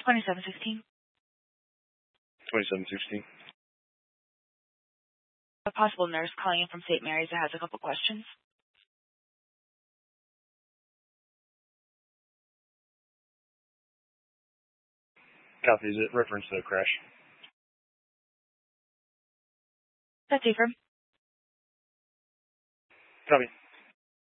2716. 2716. A possible nurse calling in from St. Mary's that has a couple questions. Copy. Is it reference to the crash? That's Ephraim. Copy.